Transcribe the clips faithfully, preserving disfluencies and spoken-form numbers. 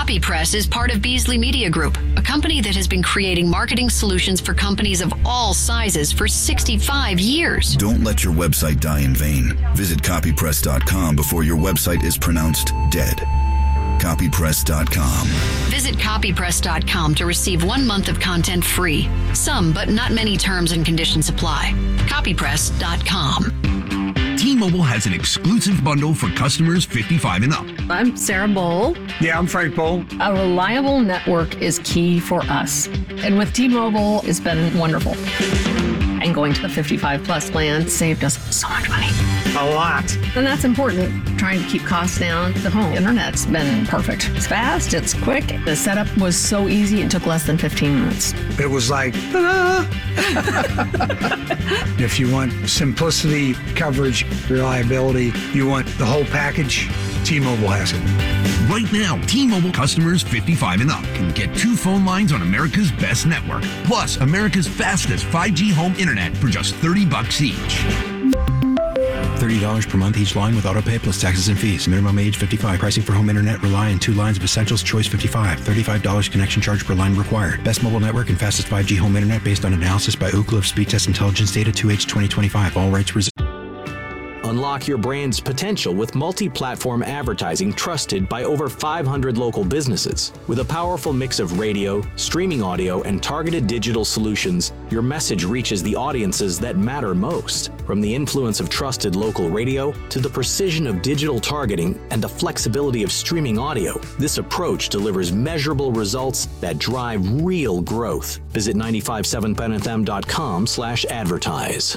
CopyPress is part of Beasley Media Group, a company that has been creating marketing solutions for companies of all sizes for sixty-five years. Don't let your website die in vain. Visit copypress dot com before your website is pronounced dead. copypress dot com. Visit copypress dot com to receive one month of content free. Some, but not many terms and conditions apply. copypress dot com. T-Mobile has an exclusive bundle for customers fifty-five and up. I'm Sarah Bowl. Yeah, I'm Frank Bowl. A reliable network is key for us. And with T-Mobile, it's been wonderful. And going to the fifty-five plus plan saved us so much money. A lot. And that's important, trying to keep costs down. The home internet's been perfect. It's fast, it's quick. The setup was so easy, it took less than fifteen minutes. It was like, ta-da! If you want simplicity, coverage, reliability, you want the whole package, T-Mobile has it. Right now, T-Mobile customers fifty-five and up can get two phone lines on America's best network, plus America's fastest five G home internet for just thirty bucks each. thirty dollars per month each line with autopay plus taxes and fees. Minimum age fifty-five. Pricing for home internet rely on two lines of Essentials Choice fifty-five. thirty-five dollars connection charge per line required. Best mobile network and fastest five G home internet based on analysis by Ookla of Speed Test Intelligence Data two H twenty twenty-five. All rights reserved. Unlock your brand's potential with multi-platform advertising trusted by over five hundred local businesses. With a powerful mix of radio, streaming audio, and targeted digital solutions, your message reaches the audiences that matter most. From the influence of trusted local radio to the precision of digital targeting and the flexibility of streaming audio, this approach delivers measurable results that drive real growth. Visit nine five seven ben f m dot com slash advertise.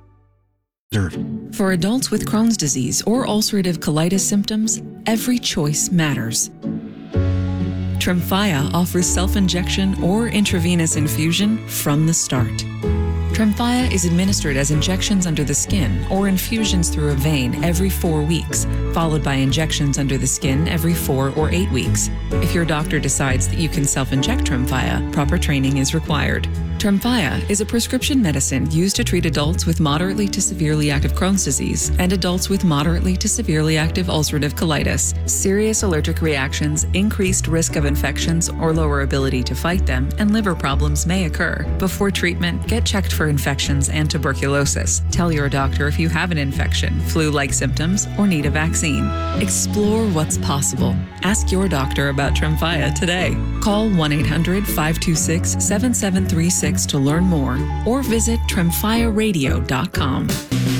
For adults with Crohn's disease or ulcerative colitis symptoms, every choice matters. Tremfya offers self-injection or intravenous infusion from the start. Tremfya is administered as injections under the skin or infusions through a vein every four weeks, followed by injections under the skin every four or eight weeks. If your doctor decides that you can self-inject Tremfya, proper training is required. Tremfya is a prescription medicine used to treat adults with moderately to severely active Crohn's disease and adults with moderately to severely active ulcerative colitis. Serious allergic reactions, increased risk of infections or lower ability to fight them, and liver problems may occur. Before treatment, get checked for infections and tuberculosis. Tell your doctor if you have an infection, flu-like symptoms, or need a vaccine. Explore what's possible. Ask your doctor about Tremfya today. Call one eight hundred five two six seven seven three six to learn more, or visit tremfya radio dot com.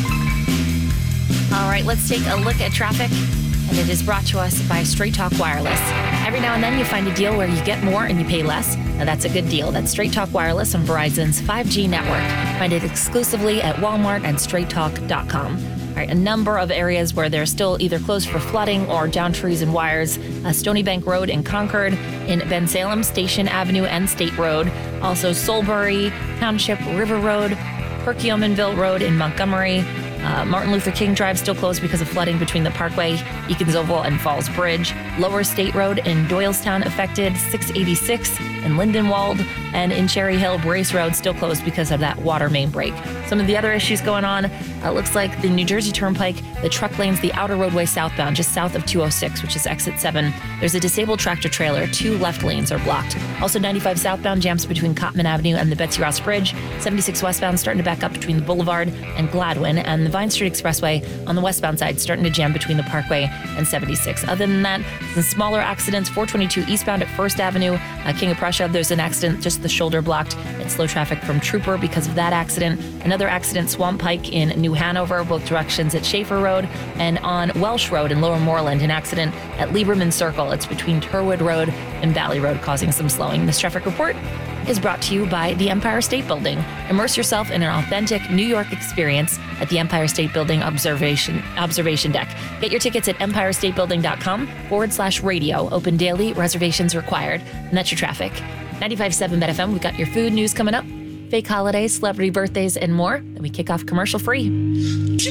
All right, let's take a look at traffic, and it is brought to us by Straight Talk Wireless. Every now and then you find a deal where you get more and you pay less. Now that's a good deal. That's Straight Talk Wireless on Verizon's five G network. Find it exclusively at Walmart and straight talk dot com. All right, a number of areas where they're still either closed for flooding or down trees and wires. Uh, Stony Bank Road in Concord, in Bensalem, Station Avenue and State Road. Also Soulbury, Township, River Road, Perkiomenville Road in Montgomery. Uh, Martin Luther King Drive still closed because of flooding between the Parkway, Eakins Oval, and Falls Bridge. Lower State Road in Doylestown affected, six eighty-six in Lindenwold, and in Cherry Hill, Brace Road still closed because of that water main break. Some of the other issues going on, uh, looks like the New Jersey Turnpike, the truck lanes, the outer roadway southbound, just south of two oh six, which is exit seven. There's a disabled tractor trailer. Two left lanes are blocked. Also ninety-five southbound jams between Cotman Avenue and the Betsy Ross Bridge. seventy-six westbound starting to back up between the Boulevard and Gladwin, and the Vine Street Expressway on the westbound side starting to jam between the Parkway and seventy-six. Other than that, some smaller accidents. four twenty-two eastbound at First Avenue, uh, King of Prussia. There's an accident, just the shoulder blocked. It's slow traffic from Trooper because of that accident. Another accident, Swamp Pike in New Hanover, both directions at Schaefer Road, and on Welsh Road in Lower Moreland, an accident at Lieberman Circle. It's between Turwood Road and Valley Road, causing some slowing. This traffic report is brought to you by the Empire State Building. Immerse yourself in an authentic New York experience at the Empire State Building Observation Observation Deck. Get your tickets at empire state building dot com forward slash radio. Open daily, reservations required. And that's your traffic. ninety-five point seven Bet F M, we've got your food news coming up, fake holidays, celebrity birthdays, and more. Then we kick off commercial free.